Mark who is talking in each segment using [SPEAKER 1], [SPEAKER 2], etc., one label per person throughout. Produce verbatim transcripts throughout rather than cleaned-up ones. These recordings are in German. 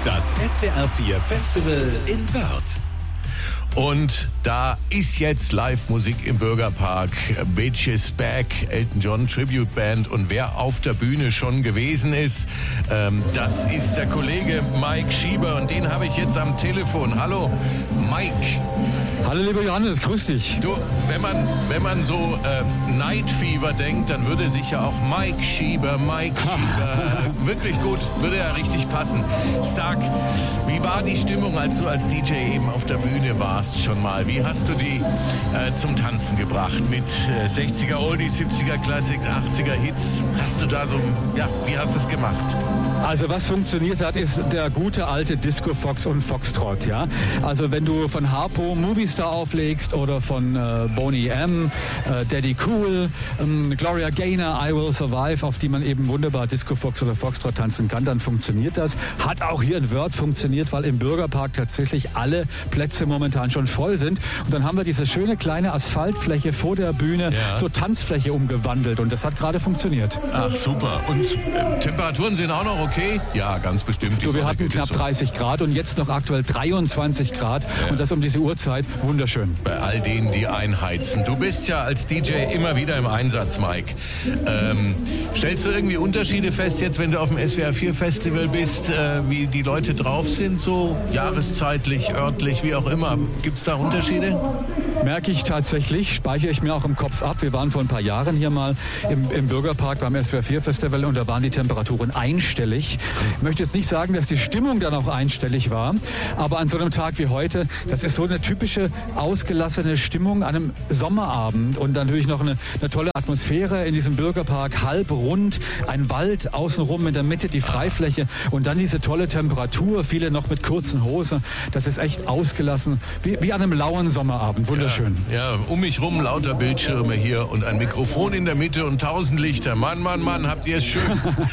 [SPEAKER 1] Das S W R vier Festival in Wörth.
[SPEAKER 2] Und da ist jetzt Live-Musik im Bürgerpark. Bitches Back, Elton John Tribute Band. Und wer auf der Bühne schon gewesen ist, ähm, das ist der Kollege Mike Schieber. Und den habe ich jetzt am Telefon. Hallo, Mike.
[SPEAKER 3] Hallo lieber Johannes, grüß dich.
[SPEAKER 2] Du, wenn man, wenn man so äh, Night Fever denkt, dann würde sich ja auch Mike Schieber, Mike Schieber, wirklich gut, würde ja richtig passen. Sag, wie war die Stimmung, als du als D J eben auf der Bühne warst schon mal? Wie hast du die äh, zum Tanzen gebracht? Mit äh, sechziger Oldies, siebziger Classic, achtziger Hits? Hast du da so, ja, wie hast du es gemacht?
[SPEAKER 3] Also was funktioniert hat, ist der gute alte Disco Fox und Foxtrot, ja. Also wenn du von Harpo Movistar auflegst oder von äh, Boney M, äh, Daddy Cool, ähm, Gloria Gaynor, I Will Survive, auf die man eben wunderbar Disco Fox oder Foxtrot tanzen kann, dann funktioniert das. Hat auch hier in Wörth funktioniert, weil im Bürgerpark tatsächlich alle Plätze momentan schon voll sind. Und dann haben wir diese schöne kleine Asphaltfläche vor der Bühne ja. zur Tanzfläche umgewandelt und das hat gerade funktioniert.
[SPEAKER 2] Ach super. Und äh, Temperaturen sind auch noch okay? Okay, ja, ganz bestimmt.
[SPEAKER 3] Du, wir hatten knapp dreißig Grad und jetzt noch aktuell dreiundzwanzig Grad ja. und das um diese Uhrzeit wunderschön.
[SPEAKER 2] Bei all denen, die einheizen. Du bist ja als D J immer wieder im Einsatz, Mike. Ähm, stellst du irgendwie Unterschiede fest, jetzt wenn du auf dem S W R vier Festival bist, äh, wie die Leute drauf sind, so jahreszeitlich, örtlich, wie auch immer? Gibt es da Unterschiede?
[SPEAKER 3] Merke ich tatsächlich, speichere ich mir auch im Kopf ab. Wir waren vor ein paar Jahren hier mal im, im Bürgerpark beim S W R vier Festival und da waren die Temperaturen einstellig. Ich möchte jetzt nicht sagen, dass die Stimmung dann auch einstellig war, aber an so einem Tag wie heute, das ist so eine typische ausgelassene Stimmung an einem Sommerabend und dann natürlich noch eine, eine tolle Atmosphäre in diesem Bürgerpark, halb rund, ein Wald außenrum, in der Mitte die Freifläche und dann diese tolle Temperatur, viele noch mit kurzen Hosen. Das ist echt ausgelassen, wie, wie an einem lauen Sommerabend, wunderschön.
[SPEAKER 2] Ja, ja, um mich rum lauter Bildschirme hier und ein Mikrofon in der Mitte und tausend Lichter. Mann, Mann, Mann, habt ihr es schön.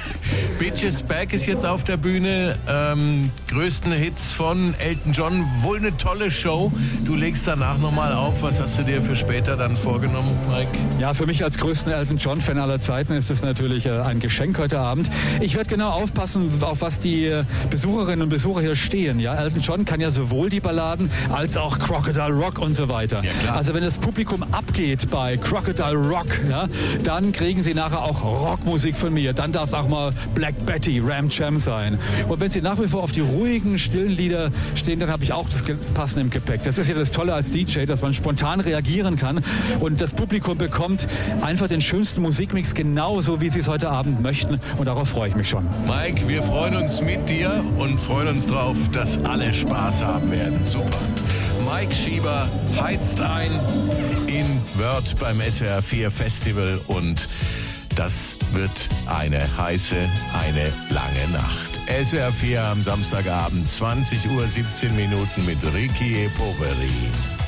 [SPEAKER 2] Bitches Back ist jetzt auf der Bühne. Ähm, größten Hits von Elton John. Wohl eine tolle Show. Du legst danach nochmal auf. Was hast du dir für später dann vorgenommen, Mike?
[SPEAKER 3] Ja, für mich als größten Elton John-Fan aller Zeiten ist das natürlich äh, ein Geschenk heute Abend. Ich werde genau aufpassen, auf was die äh, Besucherinnen und Besucher hier stehen. Ja, Elton John kann ja sowohl die Balladen als auch Crocodile Rock und so weiter.
[SPEAKER 2] Ja, klar.
[SPEAKER 3] Also wenn das Publikum abgeht bei Crocodile Rock, ja, dann kriegen sie nachher auch Rockmusik von mir. Dann darf es auch mal Black Betty, Ram Jam sein. Und wenn Sie nach wie vor auf die ruhigen, stillen Lieder stehen, dann habe ich auch das Passende im Gepäck. Das ist ja das Tolle als D J, dass man spontan reagieren kann und das Publikum bekommt einfach den schönsten Musikmix genauso, wie Sie es heute Abend möchten und darauf freue ich mich schon.
[SPEAKER 2] Mike, wir freuen uns mit dir und freuen uns drauf, dass alle Spaß haben werden. Super. Mike Schieber heizt ein in Wörth beim S W R vier Festival und das wird eine heiße, eine lange Nacht. S W R vier am Samstagabend, zwanzig Uhr siebzehn Minuten mit Ricky E. Poveri.